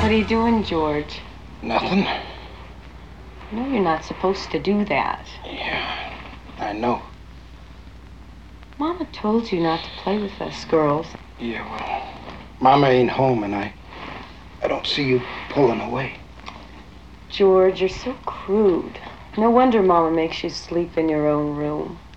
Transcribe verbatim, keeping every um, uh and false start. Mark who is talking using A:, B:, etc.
A: What are you doing, George?
B: Nothing.
A: No, you're not supposed to do that.
B: Yeah, I know.
A: Mama told you not to play with us girls.
B: Yeah, well, Mama ain't home, and I... I don't see you pulling away.
A: George, you're so crude. No wonder Mama makes you sleep in your own room.